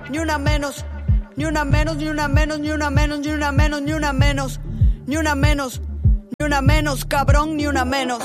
ni una menos, ni una menos, ni una menos, ni una menos, ni una menos, ni una menos, ni una menos, ni una menos, cabrón, ni una menos.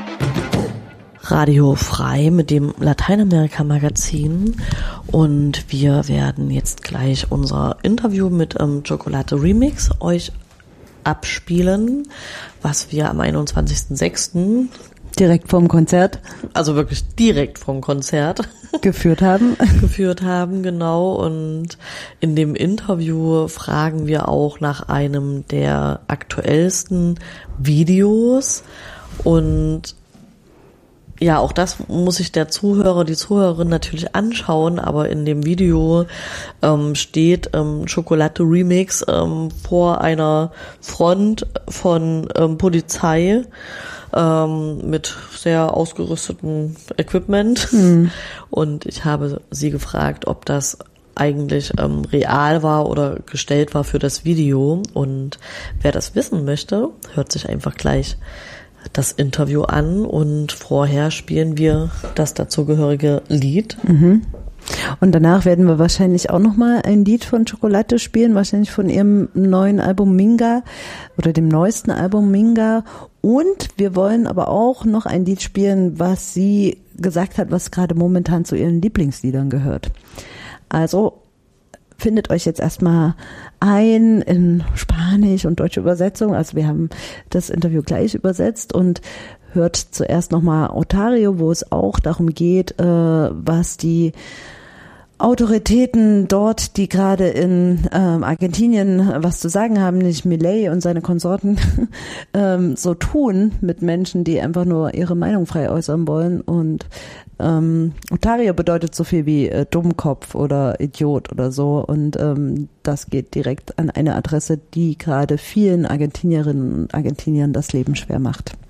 Radio Frei mit dem Lateinamerika-Magazin und wir werden jetzt gleich unser Interview mit Chocolate Remix euch abspielen, was wir am 21.06. direkt vom Konzert, also wirklich direkt vom Konzert geführt haben, genau. Und in dem Interview fragen wir auch nach einem der aktuellsten Videos und ja, auch das muss sich der Zuhörer, die Zuhörerin natürlich anschauen, aber in dem Video steht Chocolate Remix vor einer Front von Polizei mit sehr ausgerüstetem Equipment. Und ich habe sie gefragt, ob das eigentlich real war oder gestellt war für das Video. Und wer das wissen möchte, hört sich einfach gleich das Interview an und vorher spielen wir das dazugehörige Lied. Und danach werden wir wahrscheinlich auch nochmal ein Lied von Chocolate spielen, wahrscheinlich von ihrem neuen Album Minga oder dem neuesten Album Minga. Und wir wollen aber auch noch ein Lied spielen, was sie gesagt hat, was gerade momentan zu ihren Lieblingsliedern gehört. Also findet euch jetzt erstmal ein in Spanisch und deutsche Übersetzung. Also wir haben das Interview gleich übersetzt und hört zuerst nochmal Otario, wo es auch darum geht, was die Autoritäten dort, die gerade in Argentinien was zu sagen haben, nicht Milei und seine Konsorten, so tun mit Menschen, die einfach nur ihre Meinung frei äußern wollen. Und Otario bedeutet so viel wie Dummkopf oder Idiot oder so. Und das geht direkt an eine Adresse, die gerade vielen Argentinierinnen und Argentiniern das Leben schwer macht.